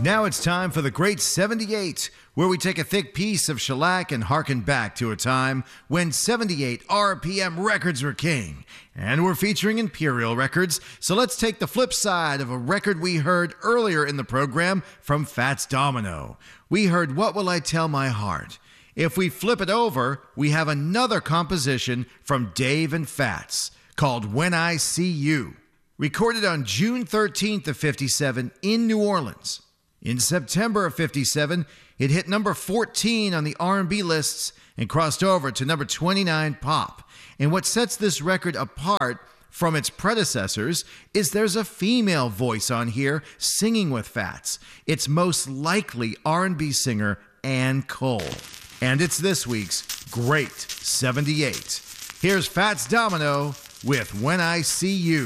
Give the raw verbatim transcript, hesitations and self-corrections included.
Now it's time for the Great seventy-eight, where we take a thick piece of shellac and harken back to a time when seventy-eight R P M records were king. And we're featuring Imperial records, so let's take the flip side of a record we heard earlier in the program from Fats Domino. We heard What Will I Tell My Heart? If we flip it over, we have another composition from Dave and Fats called When I See You, recorded on June thirteenth of fifty-seven in New Orleans. In September of fifty-seven, it hit number fourteen on the R and B lists and crossed over to number twenty-nine pop. And what sets this record apart from its predecessors is there's a female voice on here singing with Fats. It's most likely R and B singer Ann Cole. And it's this week's Great seventy-eight. Here's Fats Domino with When I See You.